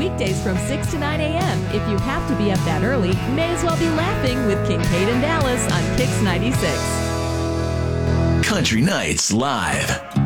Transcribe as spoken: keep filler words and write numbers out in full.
weekdays from six to nine a.m. If you have to be up that early, may as well be laughing with Kincaid and Dallas on Kix ninety-six. Country Nights Live.